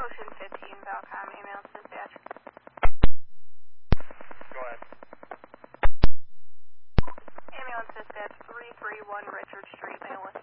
Ocean 15, Valcom, ambulance dispatch. Go ahead. Ambulance dispatch 331 Richard Street, St. Louis.